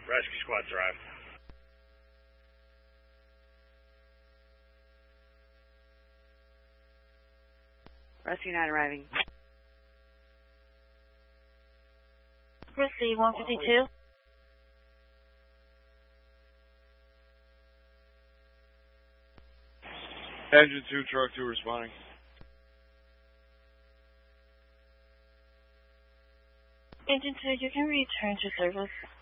Rescue squad drive. Rescue 9 arriving. Receive 152. Engine 2, truck 2 responding. Engine 2, you can return to service.